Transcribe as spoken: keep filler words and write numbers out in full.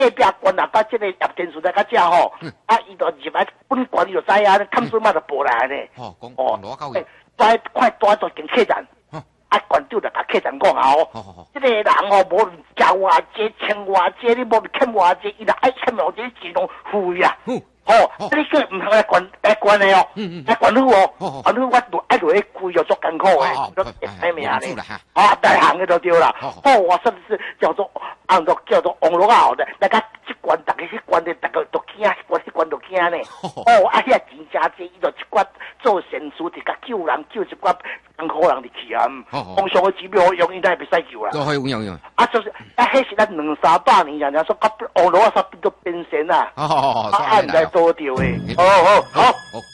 隔壁关啊，到这个叶电视台到这吼，啊，伊就入来本关伊就知影，看水嘛就报来呢。 哦，讲讲罗到位， 快快带做进客栈，啊，馆长就甲客栈讲啊，哦，这个人哦，无论交偌济、欠偌济，你无论欠偌济，伊就爱欠偌济，自动付呀。哦，你个唔通来管来管的哦，来管你哦，管你我都爱落去开又足艰苦的，都歹命咧，啊，大行的就对啦。哦，我甚至是叫做按照叫做网络啊，的，大家这关大家去关的，大家都惊，关去关都惊呢。哦，啊，遐钱真济，伊就一寡做善事，一甲救人救一寡艰苦人入去啊。通常的指标用，伊都袂使救啦。 都可以用用。 啊，就是啊，迄是咱两三百年人家说，啊，网络啊，啥变都变成啊，啊，按在。多掉诶，好好好。